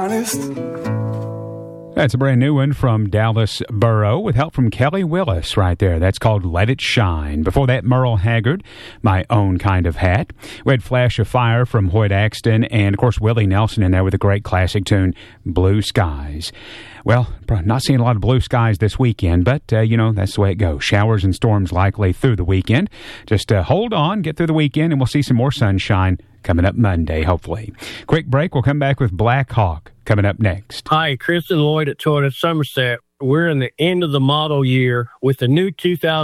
honest. That's a brand new one from Dallas Burrow with help from Kelly Willis right there. That's called Let It Shine. Before that, Merle Haggard, My Own Kind of Hat. We had Flash of Fire from Hoyt Axton, and, of course, Willie Nelson in there with a great classic tune, Blue Skies. Well, not seeing a lot of blue skies this weekend, but, that's the way it goes. Showers and storms likely through the weekend. Just hold on, get through the weekend, and we'll see some more sunshine coming up Monday, hopefully. Quick break. We'll come back with Black Hawk coming up next. Hi, Chris and Lloyd at Toyota Somerset. We're in the end of the model year with the new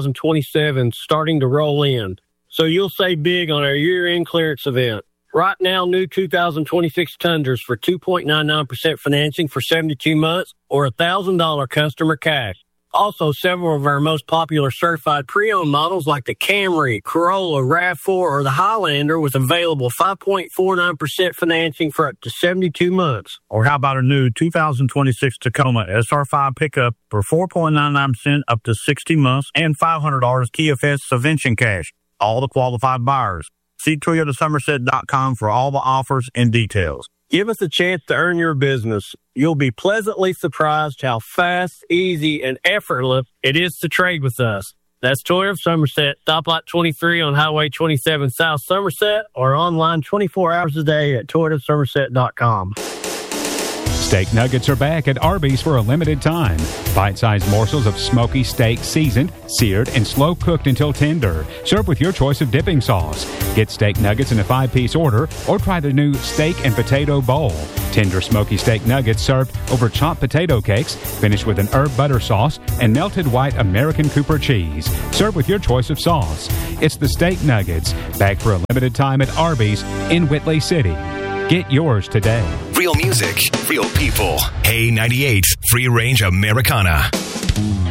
2027 starting to roll in. So you'll save big on our year-end clearance event. Right now, new 2026 Tundras for 2.99% financing for 72 months or $1,000 customer cash. Also, several of our most popular certified pre-owned models like the Camry, Corolla, RAV4, or the Highlander with available 5.49% financing for up to 72 months. Or how about a new 2026 Tacoma SR5 pickup for 4.99% up to 60 months and $500 TFS subvention cash. All the qualified buyers. See ToyotaSomerset.com for all the offers and details. Give us a chance to earn your business. You'll be pleasantly surprised how fast, easy, and effortless it is to trade with us. That's Toyota Somerset, Stoplight 23 on Highway 27 South Somerset, or online 24 hours a day at ToyotaSomerset.com. Steak nuggets are back at Arby's for a limited time. Bite-sized morsels of smoky steak seasoned, seared, and slow-cooked until tender. Serve with your choice of dipping sauce. Get steak nuggets in a 5-piece order or try the new steak and potato bowl. Tender smoky steak nuggets served over chopped potato cakes, finished with an herb butter sauce and melted white American Cooper cheese. Serve with your choice of sauce. It's the steak nuggets, back for a limited time at Arby's in Whitley City. Get yours today. Real music, real people. Hey 98, Free Range Americana.